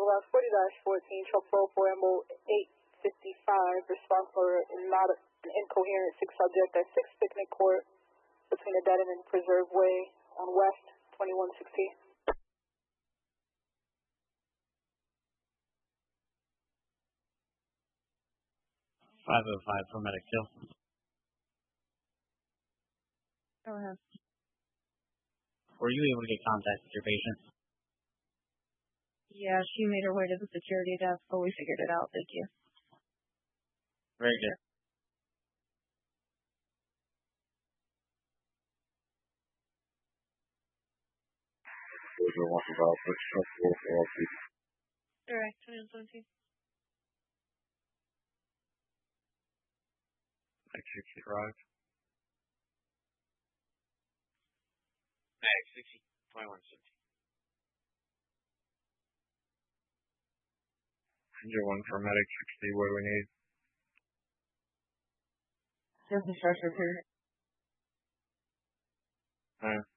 last 40-14, truck 404 MO 855, response for not an incoherent 6 subject at 6 Picnic Court between the Dead and Preserve Way on West 2160. 505 for medic 2. Go ahead. Were you able to get contact with your patient? Yeah, she made her way to the security desk, but we figured it out. Thank you. Very good. Direct 2017. Mag 60 arrived. Mag 60, 2117. Engine 1 for medic 60, what do we need? Just a structure period.